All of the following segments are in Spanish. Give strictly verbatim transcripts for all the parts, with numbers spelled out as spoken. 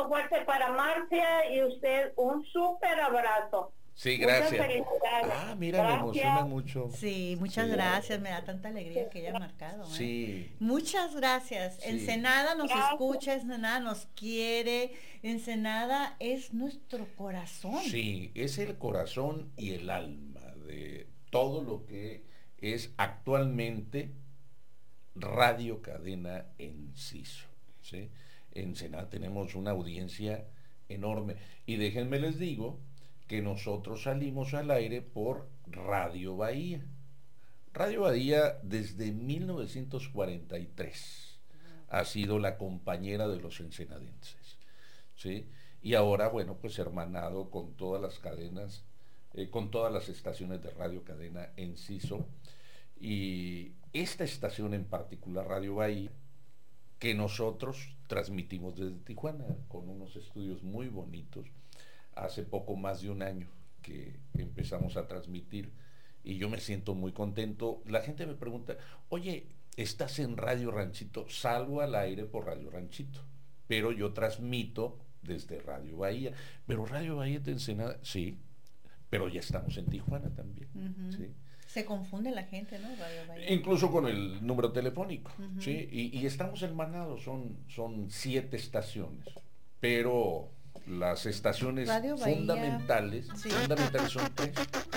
abrazo fuerte para Marcia y usted un súper abrazo. Sí, Muchas gracias. felicidades. Ah, mira, me Gracias. emociona mucho. Sí, muchas Sí. gracias, me da tanta alegría que haya marcado. ¿eh? Sí. Muchas gracias. Sí. Ensenada nos Gracias. escucha, Ensenada nos quiere, Ensenada es nuestro corazón. Sí, es el corazón y el alma de todo lo que es actualmente Radio Cadena Enciso, ¿sí? En Ensenada tenemos una audiencia enorme y déjenme les digo que nosotros salimos al aire por Radio Bahía. Radio Bahía desde mil novecientos cuarenta y tres ha sido la compañera de los ensenadenses, ¿sí? Y ahora, bueno, pues hermanado con todas las cadenas, eh, con todas las estaciones de Radio Cadena Enciso, y esta estación en particular, Radio Bahía, que nosotros transmitimos desde Tijuana, con unos estudios muy bonitos. Hace poco más de un año que empezamos a transmitir y yo me siento muy contento. La gente me pregunta, oye, ¿estás en Radio Ranchito? Salgo al aire por Radio Ranchito, pero yo transmito desde Radio Bahía. Pero Radio Bahía de Ensenada, sí, pero ya estamos en Tijuana también. Uh-huh. ¿Sí? Se confunde la gente, ¿no? Radio Bahía. Incluso con el número telefónico, uh-huh. ¿sí? Y, y estamos hermanados, son, son siete estaciones, pero las estaciones fundamentales, sí. fundamentales son tres.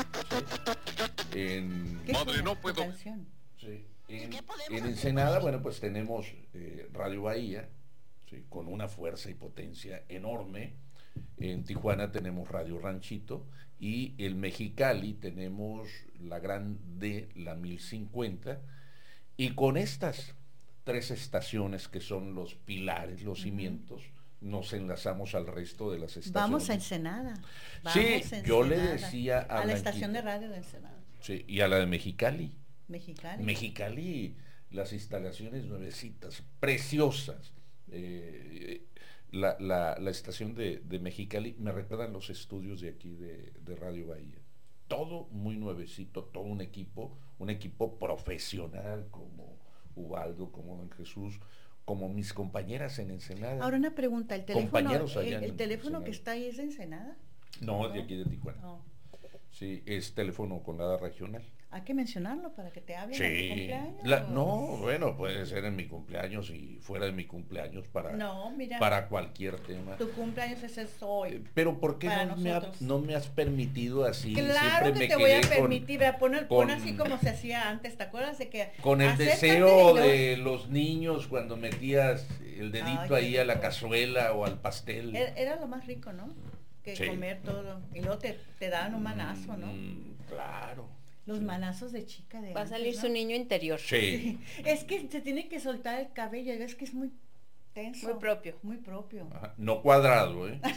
¿Sí? En, ¿Qué Madre, no puedo. Sí, en, en Ensenada, bueno, pues tenemos eh, Radio Bahía, ¿sí? Con una fuerza y potencia enorme. En Tijuana tenemos Radio Ranchito y el Mexicali tenemos la gran D, la mil cincuenta, y con estas tres estaciones que son los pilares, los uh-huh. cimientos, nos enlazamos al resto de las estaciones. Vamos a Ensenada. Vamos sí, a Ensenada. Yo le decía a, a la Blanquita, estación de radio de Ensenada. Sí, y a la de Mexicali. Mexicali. Mexicali, las instalaciones nuevecitas, preciosas. Eh, la, la, la estación de, de Mexicali me recuerdan los estudios de aquí de, de Radio Bahía. Todo muy nuevecito, todo un equipo, un equipo profesional como Ubaldo, como Don Jesús, como mis compañeras en Ensenada. Ahora una pregunta, ¿el teléfono, el, el teléfono Ensenada. que está ahí es de Ensenada? No, es de aquí de Tijuana. No. Sí, es teléfono con nada regional. Hay que mencionarlo para que te hablen sí. en tu cumpleaños. La, no, bueno, puede ser en mi cumpleaños y fuera de mi cumpleaños para, no, mira, para cualquier tema. Tu cumpleaños ese es hoy. Pero ¿por qué no me, ha, no me has permitido así? Claro Siempre que me te voy a con, permitir, pon, con, pon así como se hacía antes, ¿te acuerdas de que? Con el deseo de, de los niños cuando metías el dedito Ay, ahí a la cazuela o al pastel. Era, era lo más rico, ¿no? Que sí. Comer todo. Y luego te, te daban un manazo, ¿no? Mm, claro. Los manazos de chica de Va antes, a salir ¿no? su niño interior. Sí. sí. Es que se tiene que soltar el cabello, y ves que es muy tenso. Muy propio. Muy propio. Ajá. No cuadrado, ¿eh?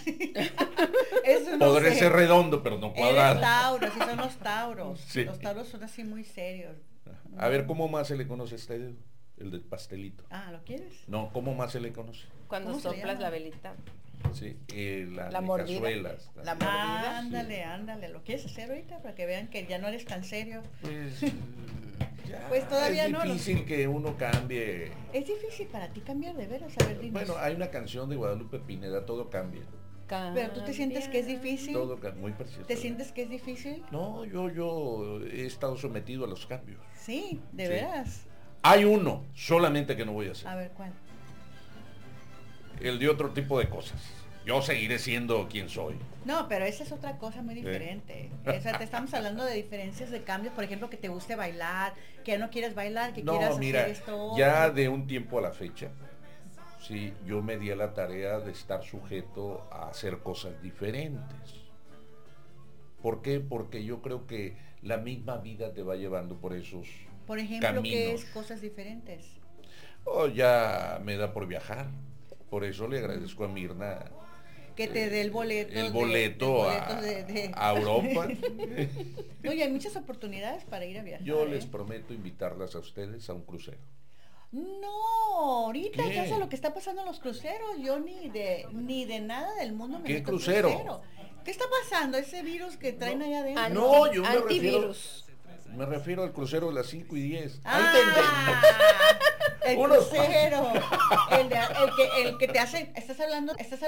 Eso no Podré sé. ser redondo, pero no cuadrado. Eres Tauro, sí son los Tauros. Sí. Los Tauros son así muy serios. A ver, ¿cómo más se le conoce a este dedo? El del pastelito. Ah, ¿lo quieres? No, ¿cómo más se le conoce? Cuando soplas la velita. Sí, eh, la, la mordida. Cazuelas, la mordida. Ah, ándale, sí. ándale. ¿Lo quieres hacer ahorita para que vean que ya no eres tan serio? Pues, ya, pues todavía es no. Es difícil lo... que uno cambie. Es difícil para ti cambiar de veras, a ver, dinos. Bueno, hay una canción de Guadalupe Pineda, todo cambia. Cambia. Pero tú te sientes que es difícil. Todo cambia, muy precioso. ¿Te sientes que es difícil? No, yo, yo he estado sometido a los cambios. Sí, de sí. veras. Hay uno, solamente que no voy a hacer. A ver, ¿cuál? El de otro tipo de cosas. Yo seguiré siendo quien soy. No, pero esa es otra cosa muy diferente. ¿Eh? O sea, te estamos hablando de diferencias de cambios, por ejemplo, que te guste bailar, que no quieres bailar, que no, quieras mira, hacer esto. Ya de un tiempo a la fecha, sí, yo me di a la tarea de estar sujeto a hacer cosas diferentes. ¿Por qué? Porque yo creo que la misma vida te va llevando por esos Por ejemplo, caminos. ¿qué es cosas diferentes? Oh, ya me da por viajar. Por eso le agradezco a Mirna que te dé el boleto, el boleto, de, a, de, de... a Europa. Oye, hay muchas oportunidades para ir a viajar. Yo ¿eh? les prometo invitarlas a ustedes a un crucero. No, ahorita ¿Qué? ya sé lo que está pasando en los cruceros. Yo ni de ni de nada del mundo me ¿Qué meto crucero? crucero? ¿Qué está pasando? Ese virus que traen no, allá adentro. No, yo me Antivirus. refiero, me refiero al crucero de las cinco y diez. Ah, el Unos... crucero. El, de, el, que, el que te hace, estás hablando, estás